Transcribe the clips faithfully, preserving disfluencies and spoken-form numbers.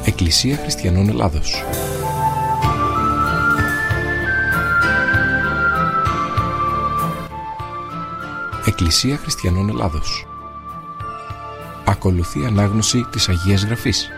Εκκλησία Χριστιανών Ελλάδος. Εκκλησία Χριστιανών Ελλάδος. Ακολουθεί ανάγνωση της Αγίας Γραφής.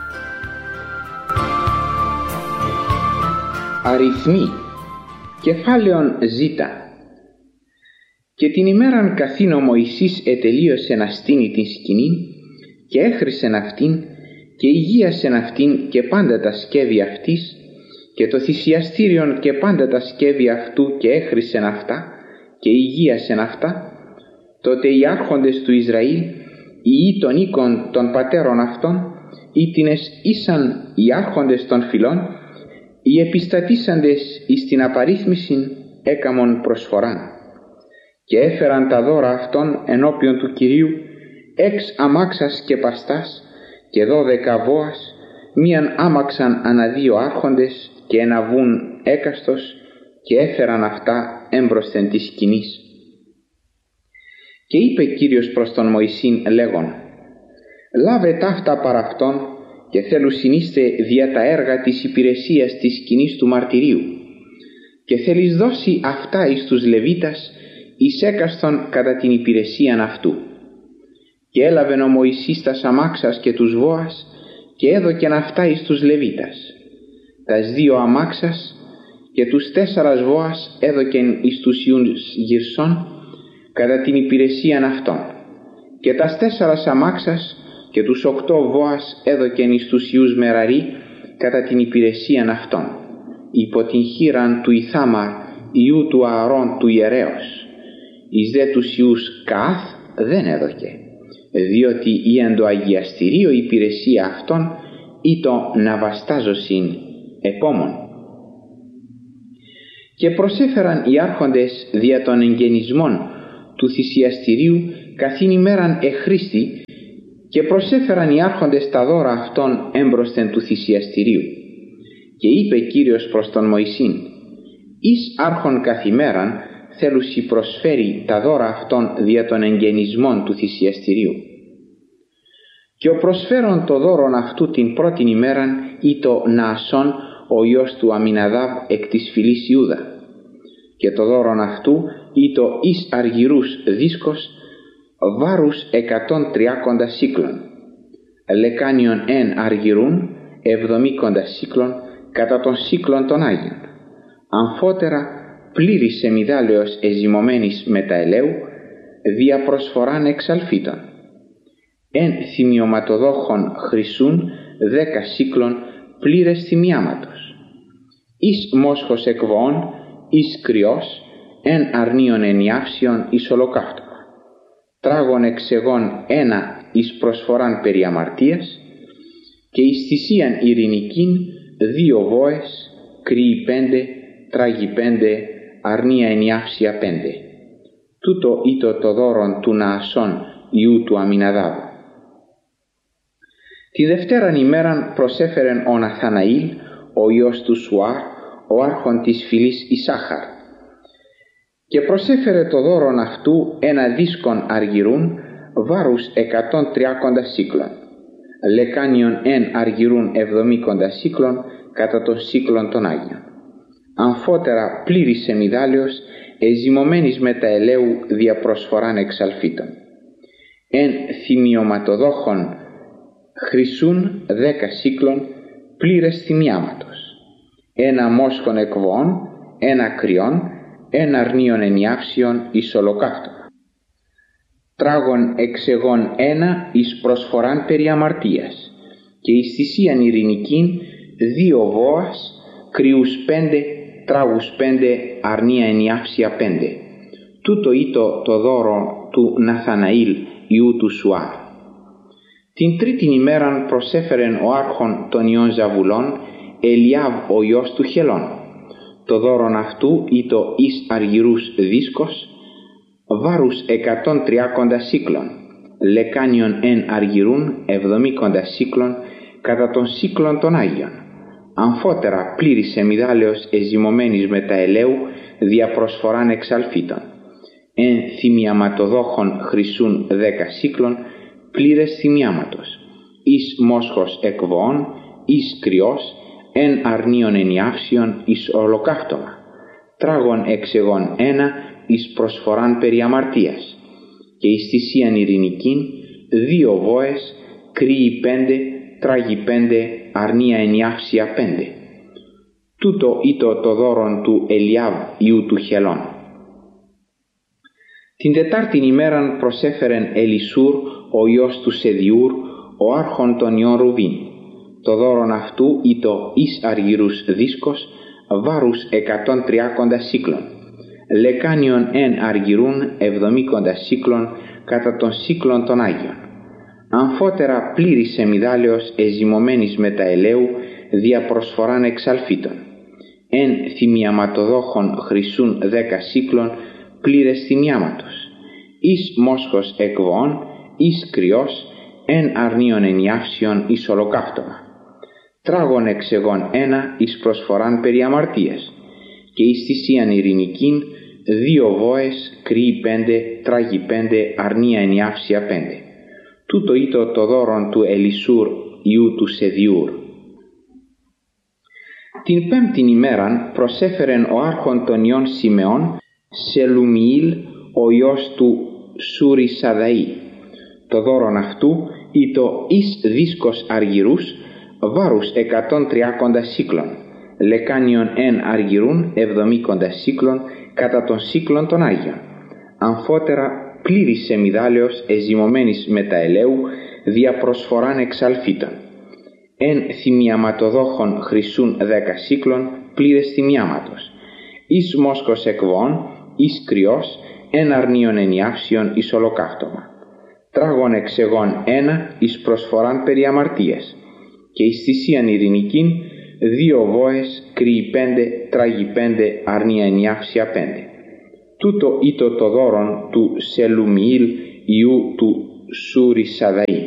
Αριθμοί. Κεφάλαιον Ζ. Και την ημέραν καθήν ο Μωυσής ετελείωσεν αστήνη την σκηνήν και έχρισεν αυτήν και υγείασεν αυτήν και πάντα τα σκεύη αυτής και το θυσιαστήριον και πάντα τα σκεύη αυτού και έχρισεν αυτά και υγείασεν αυτά. Τότε οι άρχοντες του Ισραήλ, οι των οίκων των πατέρων αυτών, ήτινες ήσαν οι άρχοντες των φυλών, οι επιστατήσαντες εις την απαρίθμησιν έκαμον προσφοράν. Και έφεραν τα δώρα αυτών ενώπιον του Κυρίου, έξ αμάξας και παστάς και δώδεκα βόας, μίαν άμαξαν ανά δύο άρχοντες και ένα βουν έκαστος, και έφεραν αυτά έμπροσθεν της σκηνής. Και είπε Κύριος προς τον Μωυσήν λέγον: λάβε ταύτα παρ' αυτόν και θέλου συνήστε δια τα έργα της υπηρεσίας της σκηνής του μαρτυρίου, και θέλεις δώσει αυτά εις τους Λεβίτας εις έκαστον κατά την υπηρεσίαν αυτού. Και έλαβεν ο Μωυσής τας αμάξας και τους βόας και έδωκεν αυτά εις τους Λεβίτας. Τας δύο αμάξας και τους τέσσαρας βόας έδωκεν εις τους Ιούς Γυρσών κατά την υπηρεσίαν αυτών, και τας τέσσαρας αμάξας και τους οκτώ βόας έδωκεν εις τους Ιούς Μεραρί κατά την υπηρεσίαν αυτών, υπό την χείραν του Ηθάμαρ Ιού του Ααρών του ιερέως. Εις δε τους Ιούς Καάθ δεν έδωκε, διότι η εν το αγιαστηρίο υπηρεσία αυτών ή το να βαστάζωσιν επόμον. Και προσέφεραν οι άρχοντες δια των εγγενισμών του θυσιαστηρίου καθήν ημέραν εχρήστη, και προσέφεραν οι άρχοντες τα δώρα αυτών έμπροσθεν του θυσιαστηρίου. Και είπε Κύριος προς τον Μωυσήν: εις άρχον καθημέραν θέλουσι προσφέρει τα δώρα αυτών δια των εγγενισμών του θυσιαστηρίου. Και ο προσφέρον το δώρον αυτού την πρώτην ημέραν ή το Ναασόν ο ιός του Αμιναδάβ εκ της φυλής Ιούδα, και το δώρον αυτού ή το εις αργυρούς δίσκος βάρους εκατόν τριάκοντα σύκλων, λεκάνιον εν αργυρούν εβδομήκοντα σύκλων κατά των σύκλων των Άγιων, αμφότερα πλήρης εμιδάλεως εζυμωμένης μεταελαίου δια προσφοράν εξαλφίτων, εν θυμιωματοδόχων χρυσούν δέκα σύκλων πλήρες θυμιάματος, εις μόσχος εκβοών εις κρυός εν αρνίων ενιάυσιον εις ολοκαύτωμα, τράγων εξεγών ένα εις προσφοράν περί αμαρτίας, και εις θυσίαν ειρηνικήν δύο βόες, κρύοι πέντε, τράγοι πέντε, αρνία ενιάυσια πέντε. Τούτο ήτο το δώρον του Ναασόν ιού του Αμιναδάβ. Τη δευτέραν ημέραν προσέφερεν ο Ναθαναήλ ο ιός του Σουάρ, ο άρχον της φυλής Ισάχαρ, και προσέφερε το δώρον αυτού ένα δίσκον αργυρούν βάρους εκατόν τριάκοντα σύκλων, λεκάνιον εν αργυρούν εβδομήκοντα σύκλων κατά των σύκλων των Άγιων, αμφότερα πλήρης εμιδάλεως εζυμωμένης μεταελαίου δια προσφοράν εξαλφίτων, εν θυμιωματοδόχων χρυσούν δέκα σύκλων πλήρες θυμιάματος, ένα μόσχον εκβοών, ένα κρυών, ένα αρνίων ενιάυσιον εις ολοκαύτωμα, τράγων εξεγών ένα εις προσφοράν περί αμαρτίας, και εις θυσίαν ειρηνικήν δύο βόας, κρυούς πέντε, τράγους πέντε, αρνία ενιάυσια πέντε. Τούτο ήτο το δώρο του Ναθαναήλ ιού του Σουάρ. Την τρίτην ημέραν προσέφερεν ο άρχον των ιών Ζαβουλών Ελιάβ ο ιός του Χελών. Το δώρον αυτού ήτο εις αργυρούς δίσκος βάρους εκατόν τριάκοντα σύκλων, λεκάνιον εν αργυρούν εβδομήκοντα σύκλων κατά των σύκλων των Άγιων, αμφότερα πλήρης εμιδάλεως εζυμωμένης μεταελαίου δια προσφοράν εξαλφίτων, εν θυμιαματοδόχων χρυσούν δέκα σύκλων πλήρες θυμιάματος, εις μόσχος εκβοών, εις κρυός, εν αρνίον ενιάυσιον εις ολοκαύτωμα, τράγων εξεγών ένα εις προσφοράν περί αμαρτίας, και εις θυσίαν ειρηνικήν δύο βόες, κρύοι πέντε, τράγοι πέντε, αρνία ενιάυσια πέντε. Τούτο ήτο το δώρον του Ελιάβ ιού του Χελών. Την τετάρτην ημέραν προσέφερεν Ελισούρ ο ιός του Σεδιούρ, ο άρχον των ιών Ρουβήν. Το δώρον αυτού ήτο εις αργυρούς δίσκος, βάρους εκατόν τριάκοντα σύκλων, λεκάνιον εν αργυρούν εβδομήκοντα σύκλων κατά των σύκλων των Άγιων. Αμφότερα πλήρης σεμιδάλεως εζυμωμένης με τα ελαίου δια προσφοράν εξαλφίτων. Εν θυμιαματοδόχων χρυσούν δέκα σύκλων πλήρες θυμιάματος. Εις μόσχος εκβοών, εις κρυός, εν αρνίον ενιάυσιον εις ολοκαύτωμα. Τράγων εξεγών ένα εις προσφοράν περί αμαρτίας, και εις θυσίαν ειρηνικήν δύο βόες, κρύοι πέντε, τράγοι πέντε, αρνία ενιάυσια πέντε. Τούτο ήτο το δώρον του Ελισούρ ιού του Σεδιούρ. Την πέμπτην ημέραν προσέφερεν ο άρχον των ιών Σιμεών Σελουμιήλ ο ιός του Σουρισσαδαΐ. Το δώρον αυτού ήτο εις δίσκος αργυρούς, βάρους εκατόν τριάκοντα σύκλων, λεκάνιον εν αργυρούν εβδομήκοντα σύκλων κατά των σύκλων των Άγιων. Αμφότερα πλήρης σεμιδάλεως εζυμωμένης με τα ελαίου δια προσφοράν εξαλφίτων. Εν θυμιαματοδόχων χρυσούν δέκα σύκλων πλήρες θυμιάματος. Εις μόσχος εκβών, εις κρυός, εν αρνίον ενιάυσιον εις ολοκαύτωμα. Τράγων εξεγών ένα εις προσφοράν περί αμαρτίας, και εις θυσίαν ειρηνικήν δύο βόες, κρύοι πέντε, τράγοι πέντε, αρνία ενιάυσια πέντε. Τούτο ήτο το δώρον του Σελουμιήλ ιού του Σουρισσαδαΐ.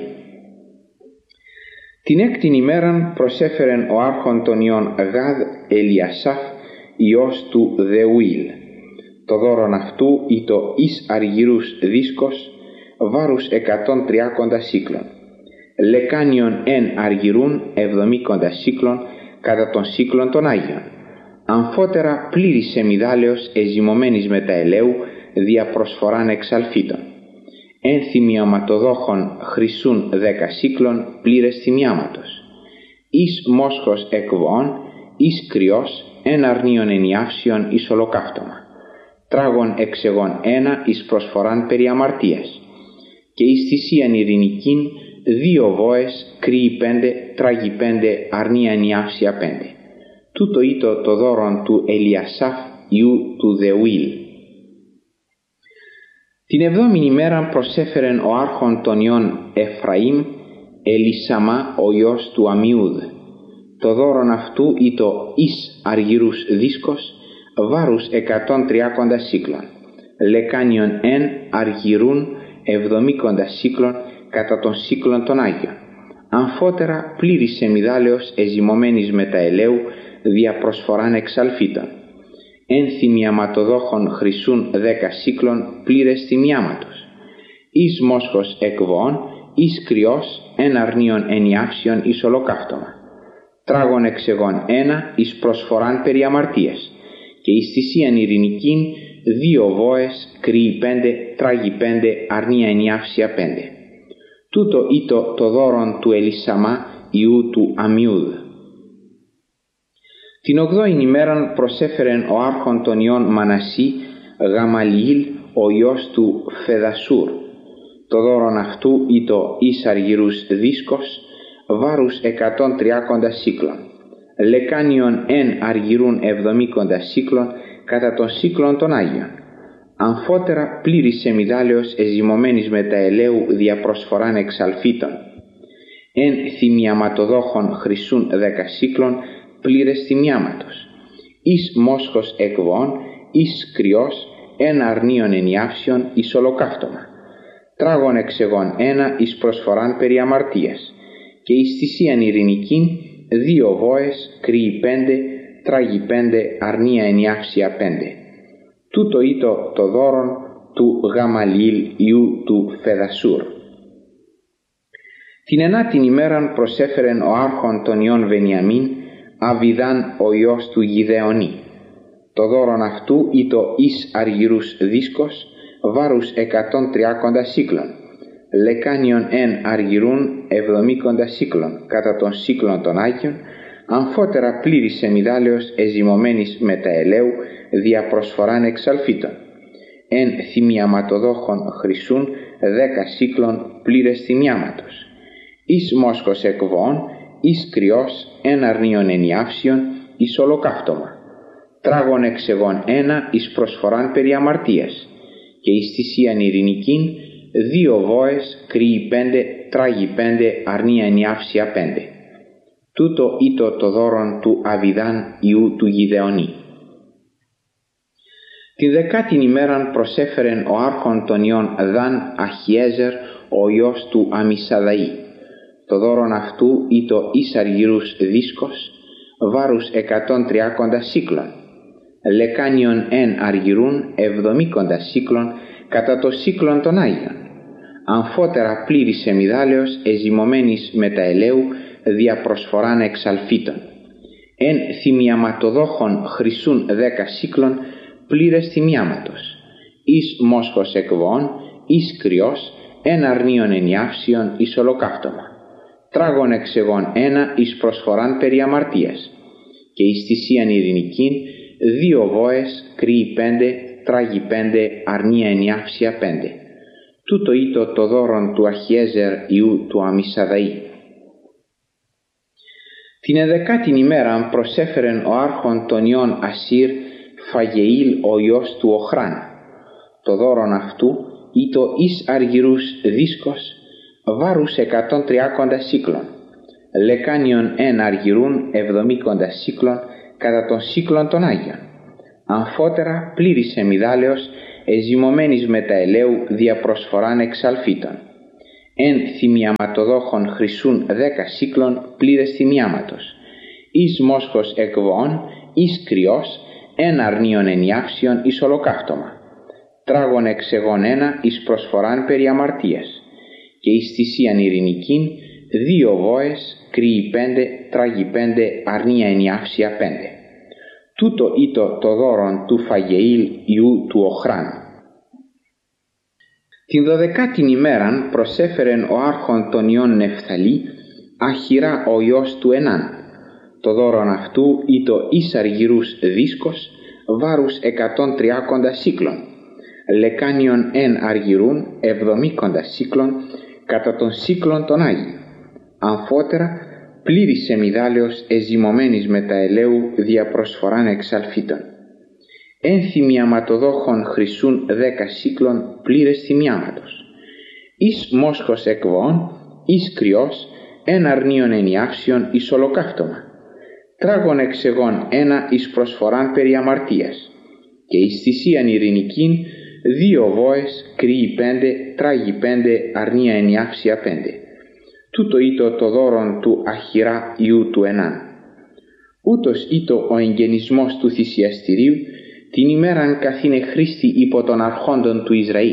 Την έκτην ημέραν προσέφερεν ο άρχον των ιών Γάδ Ελιασάφ ιός του Δεουήλ. Το δώρον αυτού ήτο εις αργυρούς δίσκος, βάρους εκατόν τριάκοντα σύκλων, λεκάνιον εν αργυρούν εβδομήκοντα σύκλων κατά των σύκλων των Άγιων. Αμφότερα πλήρης σεμιδάλεως εζυμωμένης με τα ελαίου δια προσφοράν εξαλφίτων. Εν θυμιαματοδόχων χρυσούν δέκα σύκλων πλήρες θυμιάματος. Εις μόσχος εκβοών, εις κρυός, εν αρνίον ενιάυσιον εις ολοκαύτωμα. Τράγων εξεγών ένα εις προσφοράν περί αμαρτίας, και εις θυσίαν ειρηνικήν δύο βόες, κρύοι πέντε, τράγοι πέντε, αρνία ενιάυσια πέντε. Τούτο ήτο το δώρον του Ελιασάφ ιού του Δεουήλ. Την εβδόμην ημέραν προσέφερεν ο άρχον των ιών Εφραήμ Ελισαμά ο ιός του Αμιούδ. Το δώρον αυτού ήτο εις αργυρούς δίσκος, βάρους εκατόν τριάκοντα σύκλων, λεκάνιον εν αργυρούν εβδομήκοντα σύκλων κατά των σύκλων των Άγιων. Αμφότερα πλήρης σεμιδάλεως εζυμωμένης με τα ελαίου δια προσφοράν εξαλφίτων. Εν θυμιαματοδόχων χρυσούν δέκα σύκλων πλήρες θυμιάματος. Εις μόσχος εκβοών, εις κρυός, εν αρνίον ενιάυσιον εις ολοκαύτωμα. Τράγων εξεγών ένα εις προσφοράν περί αμαρτίας, και εις θυσίαν ειρηνικήν δύο βόες, κρύοι πέντε, τράγοι πέντε, αρνία ενιάυσια πέντε. Τούτο ήτο το δώρον του Ελισαμά ιού του Αμιούδ. Την ογδόην ημέραν προσέφερεν ο άρχον των ιών Μανασί Γαμαλιήλ ο ιός του Φεδασούρ. Το δώρον αυτού ήτο εις αργυρούς δίσκος, βάρους εκατόν τριάκοντα σύκλων, λεκάνιον εν αργυρούν εβδομήκοντα σύκλων κατά των σύκλων των Άγιων. Αμφότερα πλήρης σεμιδάλεως εζυμωμένης με τα ελαίου δια προσφοράν εξαλφίτων. Εν θυμιαματοδόχων χρυσούν δέκα σύκλων πλήρες θυμιάματος. Εις μόσχος εκβοών, εις κρυός, εν αρνίον ενιάυσιον εις ολοκαύτωμα. Τράγων εξεγών ένα εις προσφοράν περί αμαρτίας, και εις θυσίαν ειρηνικήν δύο βόες, κρύοι πέντε, τράγοι πέντε, αρνία ενιάυσια πέντε. Τούτο ήτο το δώρον του Γαμαλιήλ ιού του Φεδασούρ. Την ενάτην ημέραν προσέφερεν ο άρχον των ιών Βενιαμίν, Αβιδάν ο ιός του Γιδεονή. Το δώρον αυτού ήτο εις αργυρούς δίσκος, βάρους εκατόν τριάκοντα σύκλων, λεκάνιον εν αργυρούν εβδομήκοντα σύκλων, κατά των σύκλων των Άγιων, αμφότερα πλήρης σεμιδάλεως εζυμωμένης με τα ελαίου, δια προσφοράν εξαλφίτων. Εν θυμιαματοδόχων χρυσούν δέκα σύκλων πλήρες θυμιάματος. Εις μόσχος εκβών, εις κρυός εν αρνίων ενιάυσιον, εις ολοκαύτωμα. Τράγων εξεγών ένα εις προσφοράν περί αμαρτίας, και εις θυσίαν ειρηνικήν δύο βόες, κρύοι πέντε, τράγοι πέντε, αρνία ενιάυσια πέντε. Τούτο ήτο το δώρον του Αβιδάν ιού του Γιδεονή. Την δεκάτην ημέραν προσέφερεν ο άρχον των ιών Δαν Αχιέζερ, ο ιός του Αμισαδαή. Το δώρον αυτού ήτο εις αργυρούς δίσκος, βάρους εκατόν τριάκοντα σύκλων, λεκάνιον εν αργυρούν εβδομήκοντα σύκλων, κατά το σύκλον των Άγιων, αμφότερα πλήρης σεμιδάλεως εζυμωμένης με τα ελαίου, δια προσφοράν εξαλφίτων. Εν θυμιαματοδόχων χρυσούν δέκα σύκλων, πλήρες θυμιάματος. Εις μόσχος εκβών, εις κρυός, εν αρνίων ενιάυσιον, εις ολοκαύτωμα. Τράγων εξεγών ένα εις προσφοράν περί αμαρτίας, και εις θυσίαν ειρηνικήν δύο βόες, κρύοι πέντε, τράγοι πέντε, αρνία ενιάυσια πέντε. Τούτο ήτο το δώρον του Αχιέζερ ιού του Αμισαδαή. Την εδεκάτην ημέραν προσέφερεν ο άρχον των ιών Ασύρ, Φαγεήλ ο ιός του Οχράν. Το δώρον αυτού ήτο εις αργυρούς δίσκος, βάρους εκατόν τριάκοντα σύκλων, λεκάνιον εν αργυρούν εβδομήκοντα σύκλων, κατά των σύκλων των Άγιων, αμφότερα πλήρης σεμιδάλεως εζυμωμένης με τα ελαίου, δια προσφοράν εξαλφίτων. Εν θυμιαματοδόχων χρυσούν δέκα σύκλων, πλήρες θυμιάματος. Εις μόσχος εκβών, εις κρυός, εν αρνίων ενιάυσιον, εις ολοκαύτωμα. Τράγων εξεγών ένα εις προσφοράν περί αμαρτίας, και εις θυσίαν ειρηνικήν δύο βόες, κρύοι πέντε, τράγοι πέντε, αρνία ενιάυσια πέντε. Τούτο ήτο το δώρον του Φαγεήλ ιού του Οχράν. Την δωδεκάτην ημέραν προσέφερεν ο άρχον των ιών Νεφθαλή, Αχυρά ο ιός του Ενάν. Το δώρον αυτού ήτο εις αργυρούς δίσκος, βάρους εκατόν τριάκοντα σύκλων, λεκάνιον εν αργυρούν εβδομήκοντα σύκλων, κατά των σύκλων των Άγιων, αμφότερα πλήρης σεμιδάλεως εζυμωμένης με τα ελαίου, δια προσφοράν εξαλφίτων. Εν θυμιαματοδόχων χρυσούν δέκα σύκλων, πλήρες θυμιάματος. Εις μόσχος εκβών, εις κρυός, εν αρνίων ενιάυσιον, εις ολοκαύτωμα. Τράγων εξεγών ένα εις προσφοράν περί αμαρτίας, και εις θυσίαν ειρηνικήν δύο βόες, κρύοι πέντε, τράγοι πέντε, αρνία ενιάυσια πέντε. Τούτο ήτο το δώρον του Αχυρά ιού του Ενάν. Ούτως ήτο ο εγγενισμός του θυσιαστηρίου, την ημέραν καθήνε χρήστη υπό των αρχόντων του Ισραήλ.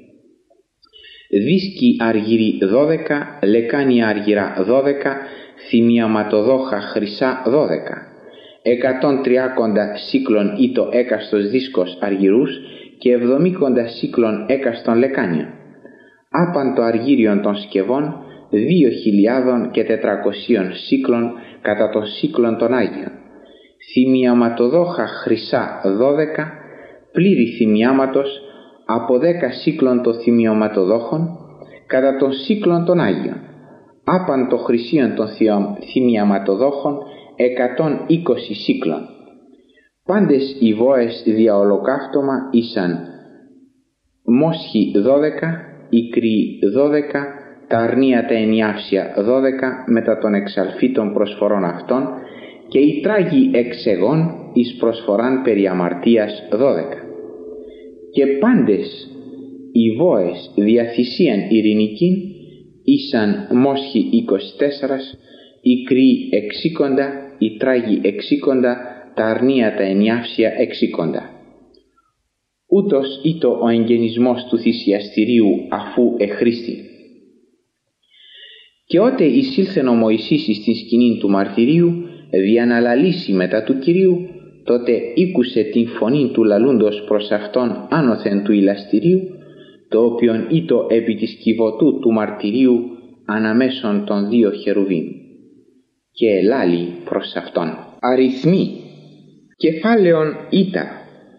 Δίσκοι αργυροί δώδεκα, λεκάνια αργυρά δώδεκα, θυμιαματοδόχα χρυσά δώδεκα. Εκατόν τριάκοντα σύκλων ήτο έκαστος δίσκος αργυρούς, και εβδομήκοντα σύκλων έκαστον λεκάνιων. Άπαν το αργύριον των σκευών, δύο χιλιάδων και τετρακοσίων σύκλων, κατά των σύκλων των Άγιων. Θυμιαματοδόχα χρυσά δώδεκα, πλήρη θυμιάματος, από δέκα σύκλων των θυμιαματοδόχων, κατά των σύκλων των Άγιων. Άπαν το χρυσίον των θυμιαματοδόχων, εκατόν είκοσι σύκλων. Πάντες οι βόες δια ολοκαύτωμα ήσαν μόσχοι δώδεκα, οι κρύοι δώδεκα, τα αρνία τα ενιάυσια δώδεκα, μετά των εξαλφίτων προσφορών αυτών, και οι τράγοι εξεγών εις προσφοράν περί αμαρτίας δώδεκα. Και πάντες οι βόες δια θυσίαν ειρηνικήν ήσαν μόσχοι είκοσι τέσσερα, οι κρύοι εξήκοντα, οι τράγοι εξήκοντα, τα αρνία τα ενιάυσια εξήκοντα. Ούτως ήτο ο εγγενισμός του θυσιαστηρίου αφού εχρήστη. Και ότε εισήλθεν ο Μωυσής στην σκηνήν του μαρτυρίου, δια να λαλήσει μετά του Κυρίου, τότε ήκουσε την φωνή του λαλούντος προς αυτόν άνωθεν του ηλαστηρίου, το οποίον ήτο επί της κυβωτού του μαρτυρίου αναμέσων των δύο χερουβίμ. Και ελάλη προς αυτόν. Αριθμοί. Κεφάλαιον ήτα.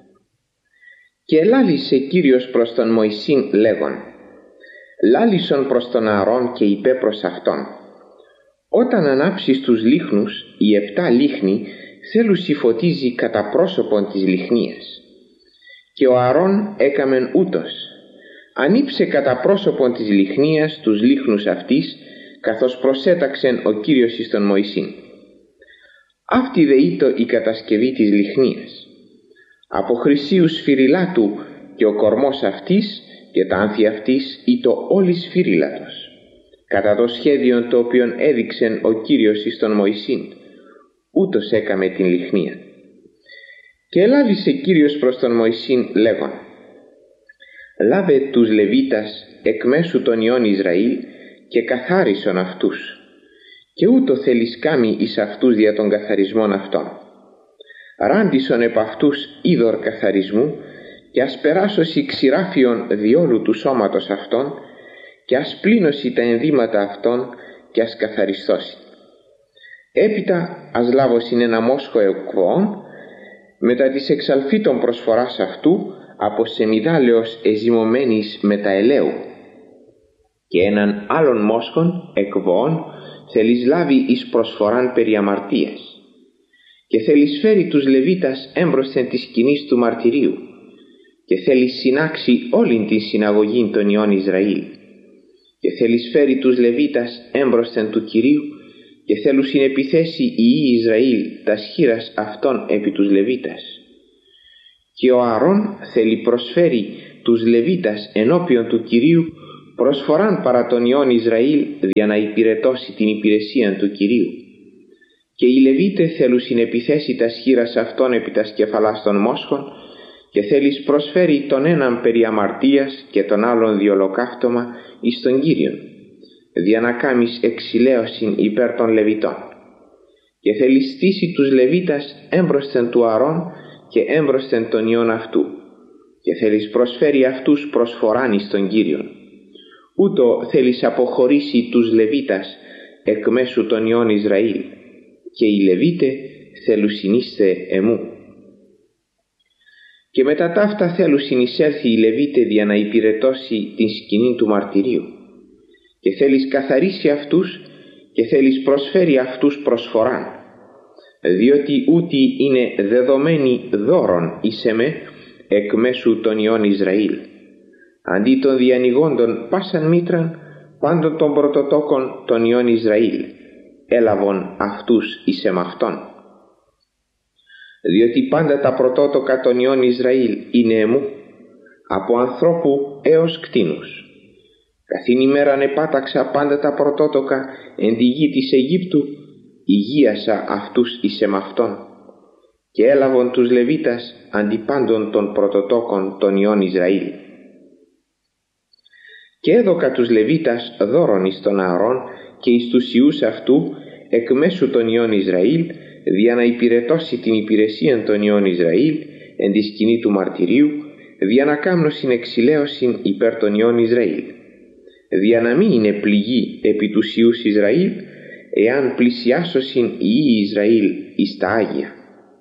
Και ελάλησε Κύριος προς τον Μωυσήν λέγον: λάλησον προς τον Ααρών και είπε προς αυτόν: όταν ανάψεις τους λίχνους, οι επτά λίχνοι θέλουσι φωτίζει κατά πρόσωπον της λιχνίας. Και ο Ααρών έκαμεν ούτως, ανήψε κατά πρόσωπον της λιχνίας τους λίχνους αυτής, καθώς προσέταξεν ο Κύριος εις τον Μωυσήν. Αυτή δε ήτο η κατασκευή της λιχνίας. Από χρυσίου σφυριλάτου και ο κορμός αυτής και τα άνθη αυτής ήτο όλη σφυρίλατος, κατά το σχέδιο το οποίον έδειξεν ο Κύριος εις τον Μωυσήν, ούτως έκαμε την λιχνία. Και ελάλησε Κύριος προς τον Μωυσήν λέγον: λάβε τους Λεβίτας εκ μέσου των υιών Ισραήλ και καθάρισον αυτούς, και ούτω θέλεις κάμει εις αυτούς δια των καθαρισμών αυτών. Ράντισον επ' αυτούς είδωρ καθαρισμού, και ας περάσωσι ξηράφιον διόλου του σώματος αυτών, και ας πλύνωσι τα ενδύματα αυτών, και ας καθαριστώσει. Έπειτα ας λάβωσιν ένα μόσχο εκβοών, μετά της εξαλφίτων προσφοράς αυτού, από σεμιδάλεως εζυμωμένης με τα ελαίου, και έναν άλλον μόσχον εκβοών θέλεις λάβει εις προσφοράν περί αμαρτίας. Και θέλεις φέρει τους Λεβίτας έμπροσθεν της σκηνής του μαρτυρίου, και θέλεις συνάξει όλην την συναγωγήν των υιών Ισραήλ. Και θέλεις φέρει τους Λεβίτας έμπροσθεν του Κυρίου, και θέλουν συνεπιθέσει οι υιοί Ισραήλ τας χείρας αυτών επί τους Λεβίτας. Και ο Ααρών θέλει προσφέρει τους Λεβίτας ενώπιον του Κυρίου προσφοράν παρά των υιών Ισραήλ, για να υπηρετώσει την υπηρεσία του Κυρίου. Και οι Λεβίτε θέλουν συνεπιθέσει τας χείρας αυτών επί τας κεφαλάς των μόσχων, και θέλεις προσφέρει τον έναν περί αμαρτίας και τον άλλον διολοκαύτωμα εις τον Κύριον, δια να κάμεις εξηλαίωσιν υπέρ των Λεβιτών. Και θέλεις στήσει τους Λεβίτας έμπροσθεν του Ααρών και έμπροσθεν των υιών αυτού, και θέλεις προσφέρει αυτούς προσφοράν εις τον Κύριον. Ούτω θέλεις αποχωρήσει τους Λεβίτας εκ μέσου των υιών Ισραήλ, και οι Λεβίτε θέλουν συνήστε εμού. Και μετά ταύτα θέλουν συνεισέλθει οι Λεβίτε δια να υπηρετώσει την σκηνή του μαρτυρίου. Και θέλεις καθαρίσει αυτούς, και θέλεις προσφέρει αυτούς προσφοράν, διότι ούτι είναι δεδομένοι δώρον εις εμέ εκ μέσου των υιών Ισραήλ, αντί των διανοιγόντων πάσαν μήτραν πάντων των πρωτοτόκων των υιών Ισραήλ, έλαβον αυτούς εις εμαυτόν. Διότι πάντα τα πρωτότοκα των υιών Ισραήλ είναι εμού, από ανθρώπου έως κτήνους. Καθήν ημέραν επάταξα πάντα τα πρωτότοκα εν τη γη της Αιγύπτου, υγείασα αυτούς εις εμαυτόν, και έλαβον τους Λεβίτας αντί πάντων των πρωτοτόκων των υιών Ισραήλ. Και έδωκα τους Λεβίτας δώρον εις τον Ααρών και εις τους υιούς αυτού εκ μέσου των υιών Ισραήλ, δια να υπηρετώσει την υπηρεσία των υιών Ισραήλ εν τη σκηνή του μαρτυρίου, δια να κάμνωσιν εξηλαίωσιν υπέρ των υιών Ισραήλ, δια να μην είναι πληγή επί τους υιούς Ισραήλ, εάν πλησιάσωσιν οι υιοί Ισραήλ εις τα Άγια.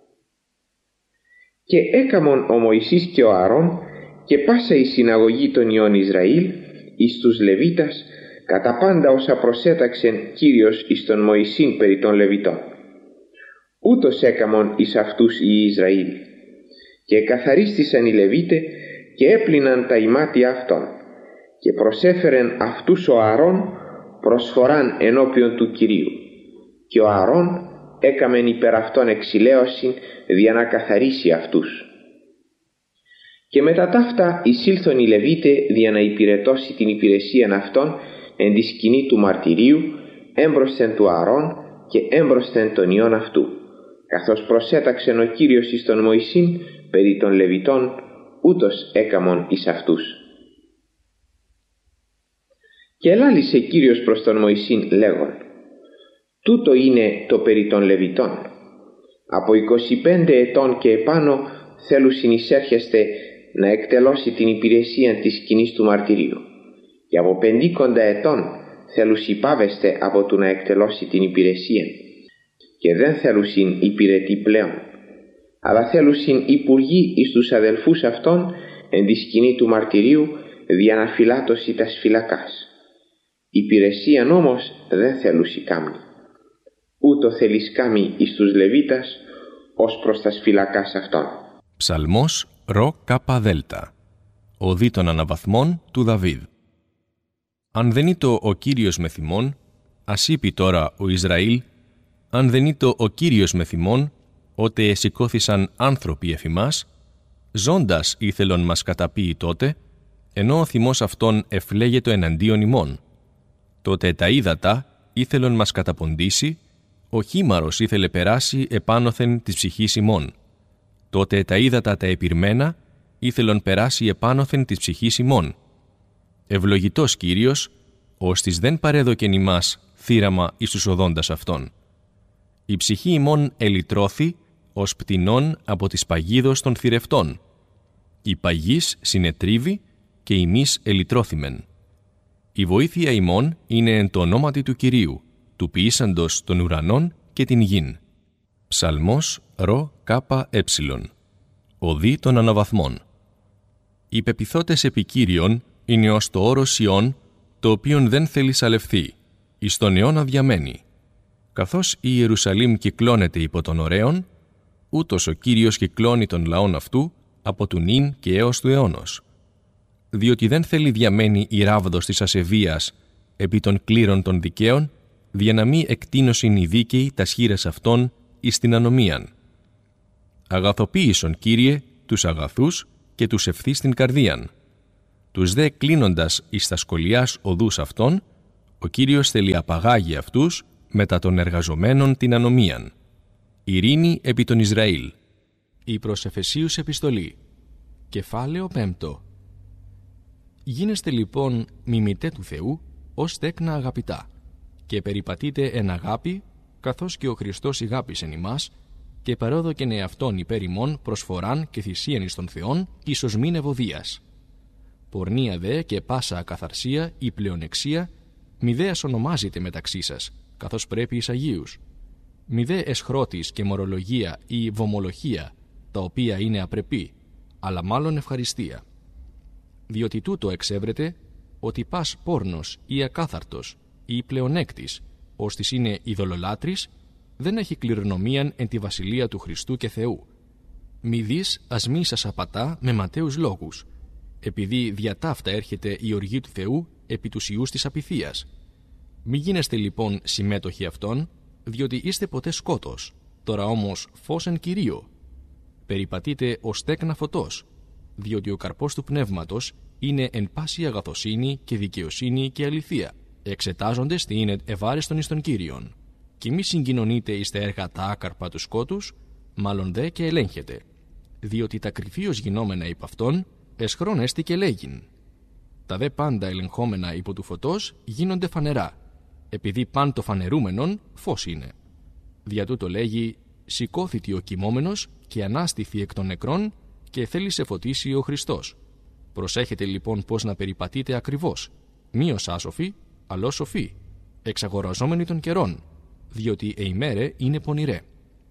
Και έκαμον ο Μωυσής και ο Ααρών και πάσα η συναγωγή των υιών Ισραήλ εις τους Λεβίτας, κατά πάντα όσα προσέταξεν Κύριος εις τον Μωυσήν περί των Λεβιτών. Ούτως έκαμον εις αυτούς οι Ισραήλ, και καθαρίστησαν οι Λεβίτε και έπλυναν τα ημάτια αυτών, και προσέφερεν αυτούς ο Ααρών προσφοράν ενώπιον του Κυρίου, και ο Ααρών έκαμεν υπέρ αυτών εξηλαίωσιν δια να καθαρίσει αυτούς. Και μετά ταύτα εισήλθον οι Λεβίτε δια να υπηρετώσει την υπηρεσίαν αυτών εν τη σκηνή του μαρτυρίου έμπροσθεν του Ααρών και έμπροσθεν των υιών αυτού, καθώς προσέταξεν ο Κύριος εις τον Μωυσήν περί των Λεβιτών, ούτως έκαμον εις αυτούς. Και ελάλησε Κύριος προς τον Μωυσήν λέγον: τούτο είναι το περί των Λεβιτών. Από είκοσι πέντε ετών και επάνω θέλουν συνεισέρχεστε να εκτελώσει την υπηρεσία της σκηνής του μαρτυρίου, και από πεντήκοντα ετών θέλουν υπάβεστε από του να εκτελώσει την υπηρεσία, και δεν θέλουν υπηρετή πλέον, αλλά θέλουν υπουργοί εις τους αδελφούς αυτών εν τη σκηνή του μαρτυρίου δια να φυλάτωση τας φυλακάς. Υπηρεσίαν όμως δεν θέλουν κάμνη, ούτω θέλεις κάμει εις τους Λεβίτας ως προς τας φυλακάς αυτών. Ψαλμός ρο κάπα δέλτα. Οδή των αναβαθμών του Δαβίδ. Αν δεν ήτο ο Κύριος με θυμών, ας είπε τώρα ο Ισραήλ, αν δεν ήτο ο Κύριος με θυμών, ότε εσηκώθησαν άνθρωποι εφημάς, ζώντας ήθελον μας καταπίει τότε, ενώ ο θυμός αυτόν εφλέγετο εναντίον ημών. Τότε τα ύδατα ήθελον μας καταποντήσει, ο χήμαρος ήθελε περάσει επάνωθεν της ψυχής ημών. Τότε τα ύδατα τα επιρμένα ήθελον περάσει επάνωθεν της ψυχής ημών. Ευλογητός Κύριος, ώστις δεν παρέδοκεν ημάς θύραμα εις τους οδόντας αυτών. Η ψυχή ημών ελυτρώθη ως πτηνών από τις παγίδος των θηρευτών. Η παγής συνετρίβει και ημείς ελυτρώθημεν. Η βοήθεια ημών είναι εν το ονόματι του Κυρίου, του ποιήσαντος των ουρανών και την γην. Ψαλμός ρο κάπα έψιλον. Οδή των αναβαθμών. Οι πεποιθώτες επί Κύριον είναι ως το όρος Σιών, το οποίον δεν θέλει σαλευθεί, εις τον αιώνα διαμένει. Καθώς η Ιερουσαλήμ κυκλώνεται υπό των ωραίων, ούτως ο Κύριος κυκλώνει τον λαόν αυτού από του νυν και έως του αιώνος. Διότι δεν θέλει διαμένει η ράβδος της ασεβίας επί των κλήρων των δικαίων, δια να μη εκτείνωσιν οι δίκαιοι τας χεῖρας αυτών εις την ανομίαν. Αγαθοποίησον, Κύριε, τους αγαθούς και τους ευθύς την καρδίαν. Τους δε κλείνοντας εις τα σκολιάς οδούς αυτών, ο Κύριος θέλει απαγάγει αυτούς μετά των εργαζομένων την ανομίαν. Ειρήνη επί των Ισραήλ. Η προς Εφεσίους επιστολή. Κεφάλαιο πέμπτο. Γίνεστε λοιπόν μιμητέ του Θεού ως τέκνα αγαπητά, και περιπατείτε εν αγάπη, καθώς και ο Χριστός ηγάπησεν ημάς, και παρόδοκεν εαυτόν υπέρ ημών προσφοράν και θυσίαν εις τον Θεόν, ίσως μην ευωδίας. Πορνεία δε και πάσα ακαθαρσία ή πλεονεξία, μη δε ονομάζεται μεταξύ σας, καθώς πρέπει εις Αγίους. Μη δε εσχρότης και μορολογία ή βομολοχία, τα οποία είναι απρεπή, αλλά μάλλον ευχαριστία. Διότι τούτο εξέβρεται, ότι πας πόρνος ή ακάθαρτος ή πλεονέκτης, ώστις είναι ειδωλολάτρης, δεν έχει κληρονομίαν εν τη βασιλεία του Χριστού και Θεού. Μη δεις ας μη σας απατά με ματαίους λόγους, επειδή δια ταύτα έρχεται η οργή του Θεού επί τους ιούς της απειθίας. Μη γίνεστε λοιπόν συμμέτοχοι αυτών, διότι είστε ποτέ σκότος, τώρα όμως φως εν Κυρίω. Περιπατείτε ως τέκνα φωτός, διότι ο καρπός του πνεύματος είναι εν πάση αγαθοσύνη και δικαιοσύνη και αληθεία, εξετάζοντες τι είναι ευάρεστον εις τον Κύριον. Και μη συγκοινωνείτε εις τα έργα τα άκαρπα του σκότους, μάλλον δε και ελέγχετε, διότι τα κρυφίως γινόμενα υπ' αυτόν, εσχρόν έστι και λέγειν. Τα δε πάντα ελεγχόμενα υπό του φωτός γίνονται φανερά, επειδή παν το φανερούμενον φως είναι. Δια τούτο λέγει, σηκώθητη ο κοιμόμενος και ανάστηθη εκ των νεκρών και θέλει σε φωτίσει ο Χριστός. Προσέχετε λοιπόν πώς να περιπατείτε ακριβώς, μη ως άσοφοι, αλλά ως σοφοί, εξαγοραζόμενοι των καιρών, διότι εημέρε είναι πονηρέ.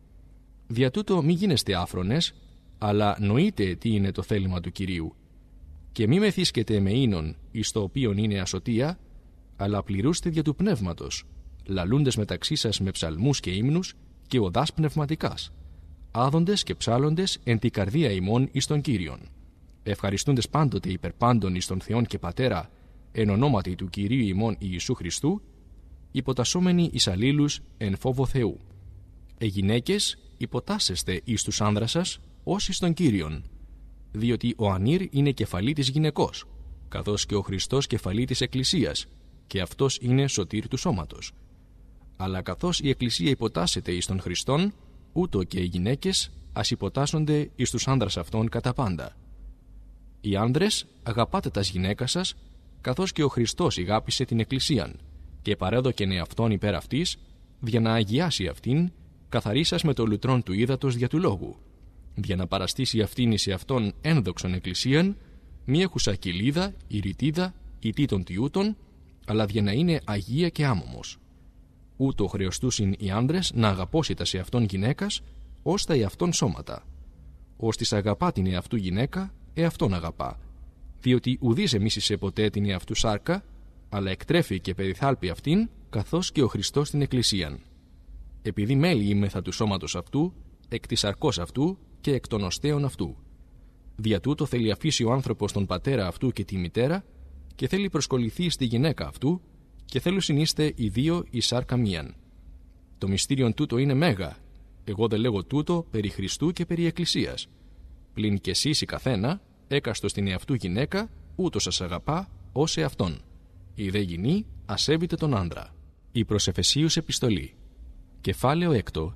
Δια τούτο μη γίνεστε άφρονες, αλλά νοείτε τι είναι το θέλημα του Κυρίου. Και μη μεθύσκετε με ίνον, εις το οποίον είναι ασωτεία, αλλά πληρούστε δια του πνεύματος, λαλούντες μεταξύ σας με ψαλμούς και ύμνους και οδάς πνευματικάς, άδοντες και ψάλλοντες εν τη καρδία ημών εις τον Κύριον, ευχαριστούντες πάντοτε υπερπάντων εις τον Θεόν και Πατέρα, εν ονόματι του Κυρίου ημών Ιησού Χριστού, υποτασσόμενοι εις αλλήλους εν φόβο Θεού. Ε γυναίκες, υποτάσσεστε εις τους άνδρας σας, ως εις τον Κύριον, διότι ο ανήρ είναι κεφαλή της γυναικός, καθώς και ο Χριστός κεφαλή της Εκκλησίας, και αυτός είναι σωτήρ του σώματος. Αλλά καθώς η Εκκλησία υποτάσσεται εις τον Χριστόν, ούτω και οι γυναίκες ας υποτάσσονται εις τους άνδρας αυτών κατά πάντα. Οι άνδρες, αγαπάτε τας γυναίκας σας, καθώς και ο Χριστός ηγάπησε την Εκκλησίαν και παρέδοκεν εαυτόν υπέρ αυτής, για να αγιάσει αυτήν, καθαρίσας με το λουτρόν του ύδατος δια του λόγου, για να παραστήσει αυτήν εις εαυτόν ένδοξον Εκκλησίαν, μη έχουσα κοιλίδα, ή ρητίδα, ή τίτων τιούτων, αλλά για να είναι αγία και άμωμος. Ούτω χρεωστούσιν οι άνδρες να αγαπώσιτα σε αυτόν γυναίκας, ως τα εαυτόν σώματα. Ως της αγαπά την εαυτού γυναίκα, εαυτόν αγαπά, διότι ουδής εμίσησε ποτέ την εαυτού σάρκα, αλλά εκτρέφει και περιθάλπει αυτήν, καθώς και ο Χριστός την Εκκλησίαν. Επειδή μέλη είμεθα του σώματος αυτού, εκ της σαρκός αυτού και εκ των οστέων αυτού. Δια τούτο θέλει αφήσει ο άνθρωπος τον πατέρα αυτού και τη μητέρα, και θέλει προσκοληθεί στη γυναίκα αυτού, και θέλουν συνείστε οι δύο η σάρκα μίαν. Το μυστήριον τούτο είναι μέγα. Εγώ δεν λέγω τούτο περί Χριστού και περί Εκκλησίας. Πλην και εσείς η καθένα, έκαστος την εαυτού γυναίκα, ούτως σας αγαπά ως εαυτόν. Η δε γυνή ασέβητε τον άντρα. Η προς Εφεσίους επιστολή. Κεφάλαιο έκτο.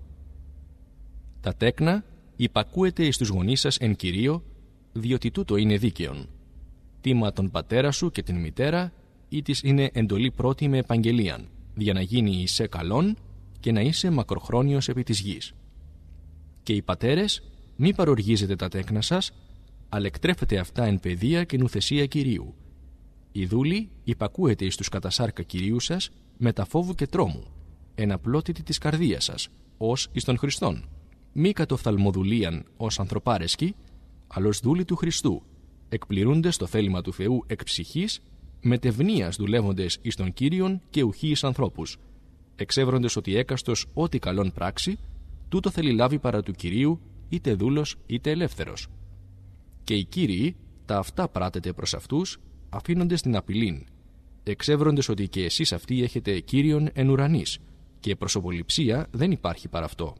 Τα τέκνα υπακούετε εις τους γονείς σας εν Κυρίω, διότι τούτο είναι δίκαιον. Τίμα τον πατέρα σου και την μητέρα, ή της είναι εντολή πρώτη με επαγγελίαν, για να γίνει είσαι καλόν και να είσαι μακροχρόνιος επί της γης. Και οι πατέρες, μη παροργίζετε τα τέκνα σας, αλλά εκτρέφετε αυτά εν παιδεία και νουθεσία Κυρίου. Οι δούλοι υπακούετε εις τους κατασάρκα Κυρίου σας με τα φόβου και τρόμου, εν απλότητη της καρδίας σας, ως εις των Χριστών. Μη κατοφθαλμοδουλίαν ως ανθρωπάρεσκοι, αλλά ως δούλοι του Χριστού, εκπληρούντες το θέλημα του Θεού εκ ψυχής, μετευνίας δουλεύοντες εις τον Κύριον και ουχή εις ανθρώπους, εξεύροντες ότι έκαστος ό,τι καλόν πράξη, τούτο θέλει λάβει παρά του Κυρίου, είτε δούλος είτε ελεύθερος. Και οι Κύριοι τα αυτά πράτετε προς αυτούς, αφήνοντες την απειλήν, εξεύροντες ότι και εσείς αυτοί έχετε Κύριον εν ουρανής, και προσωποληψία δεν υπάρχει παρά αυτό.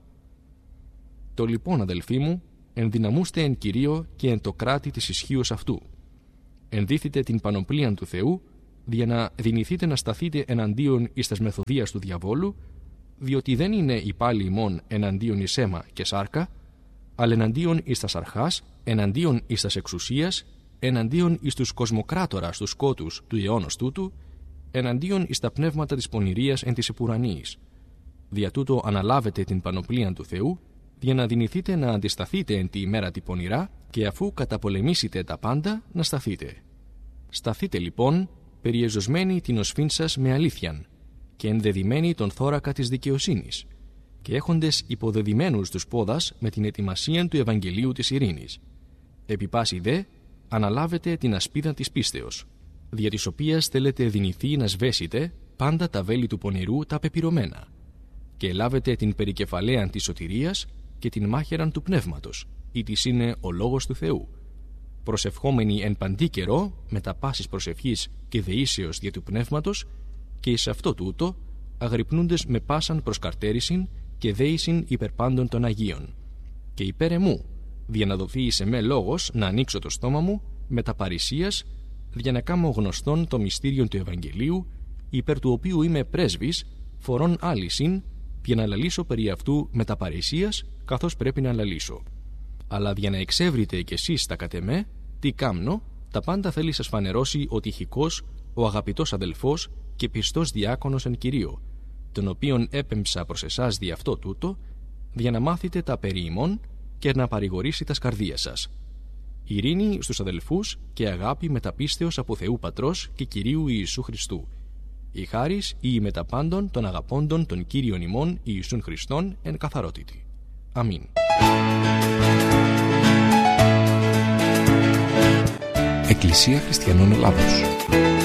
Το λοιπόν, αδελφοί μου, ενδυναμούστε εν Κυρίω και εν το κράτη της ισχύως αυτού. Ενδύθητε την πανοπλίαν του Θεού, για να δυνηθείτε να σταθείτε εναντίον εις τας μεθοδίας του διαβόλου, διότι δεν είναι η πάλη ημών εναντίον εις αίμα και σάρκα, αλλά εναντίον εις τας αρχάς, εναντίον εις τας εξουσίας, εναντίον εις τους κοσμοκράτορας τους σκότους του αιώνος τούτου, εναντίον εις τα πνεύματα της πονηρίας εν της επουρανίης. Δια τούτο αναλάβετε την πανοπλίαν του Θεού, για να δυνηθείτε να αντισταθείτε εν τη ημέρα τη πονηρά, και αφού καταπολεμήσετε τα πάντα, να σταθείτε. Σταθείτε λοιπόν, περιεζωσμένοι την οσφήν σας με αλήθειαν, και ενδεδειμένοι τον θώρακα της δικαιοσύνης, και έχοντες υποδεδειμένους τους πόδας με την ετοιμασίαν του Ευαγγελίου της ειρήνης. Επί πάση δε, αναλάβετε την ασπίδα της πίστεως, δια της οποίας θέλετε δυνηθεί να σβέσετε πάντα τα βέλη του πονηρού τα πεπειρωμένα, και ελάβετε την περικεφαλαίαν της σωτηρίας και την μάχαιραν του πνεύματος, ή της είναι ο λόγος του Θεού, προσευχόμενοι εν παντή καιρό με τα πάσης προσευχής και δεήσεως δια του πνεύματος, και εις αυτό τούτο αγρυπνούντες με πάσαν προσκαρτέρησιν και δέησιν υπερ πάντων των Αγίων, και υπέρ εμού, δια να δοθεί εις εμέ λόγος να ανοίξω το στόμα μου με τα παρησίας, δια να κάμω γνωστόν το μυστήριον του Ευαγγελίου, υπέρ του οποίου είμαι πρέσβης, φορών άλυσιν, για να λαλήσω περί αυτού με τα παρησίας, καθώς πρέπει να λαλήσω. Αλλά για να εξεύρετε κι εσείς τα κατ' εμέ, τι κάμνο, τα πάντα θέλει σας φανερώσει ο τυχικός, ο αγαπητός αδελφός και πιστός διάκονος εν Κυρίω, τον οποίον έπεμψα προς εσάς δι' αυτό τούτο, για να μάθετε τα περί ημών και να παρηγορήσει τα σκαρδία σας. Ειρήνη στους αδελφούς και αγάπη μεταπίστεως από Θεού Πατρός και Κυρίου Ιησού Χριστού. Η χάρις ή η μεταπάντων των αγαπώντων των Κύριων ημών Ιησούν Χριστών εν καθαρότητη. Αμήν. Εκκλησία Χριστιανών Ελλάδος.